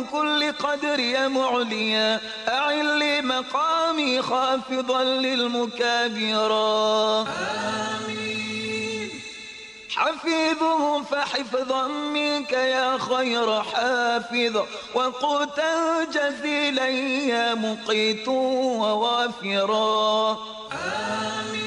بكل قدر يا معليا أعل لي مقامي خافضا للمكابرا. حفيظه فحفظا منك يا خير حافظ وقوتا جزيلا يا مقيت ووافرا.